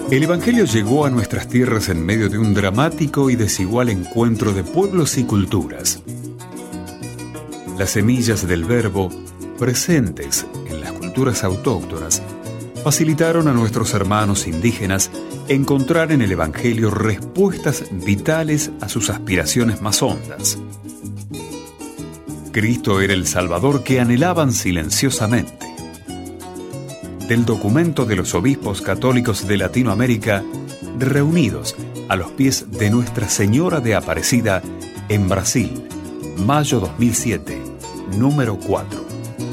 El Evangelio llegó a nuestras tierras en medio de un dramático y desigual encuentro de pueblos y culturas. Las semillas del Verbo, presentes en las culturas autóctonas, facilitaron a nuestros hermanos indígenas encontrar en el Evangelio respuestas vitales a sus aspiraciones más hondas. Cristo era el Salvador que anhelaban silenciosamente. Del documento de los obispos católicos de Latinoamérica, reunidos a los pies de Nuestra Señora de Aparecida en Brasil, mayo 2007, número 4.